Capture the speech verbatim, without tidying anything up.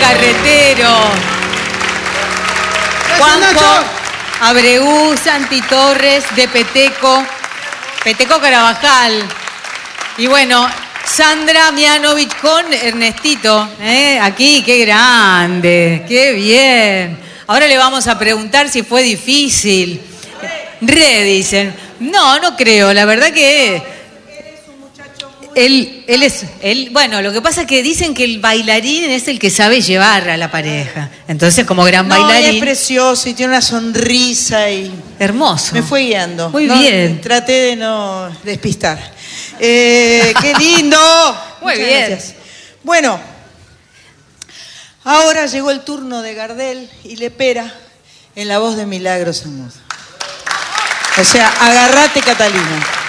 Carretero. Juanjo Abreu, Santi Torres, de Peteco, Peteco Carabajal. Y bueno, Sandra Mianovich con Ernestito, ¿eh? Aquí, qué grande, qué bien. Ahora le vamos a preguntar si fue difícil. Re, dicen. No, no creo, la verdad que... Él, él es, él, bueno, lo que pasa es que dicen que el bailarín es el que sabe llevar a la pareja. Entonces, como gran no, bailarín... es precioso y tiene una sonrisa y... Hermoso. Me fue guiando. Muy no, bien. Traté de no despistar. Eh, ¡Qué lindo! Muy Muchas bien. Gracias. Bueno, ahora llegó el turno de Gardel y Lepera en la voz de Milagros Amudo. O sea, agárrate, Catalina.